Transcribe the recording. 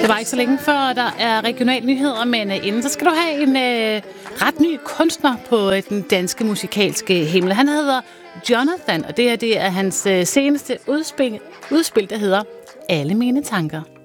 Det var ikke så længe før, der er regionale nyheder, men inden så skal du have en ret ny kunstner på den danske musikalske himmel. Han hedder Jonathan, og det er hans seneste udspil, der hedder Alle mine tanker.